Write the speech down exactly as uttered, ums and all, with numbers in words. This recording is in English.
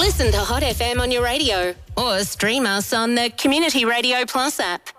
Listen to Hot F M on your radio or stream us on the Community Radio Plus app.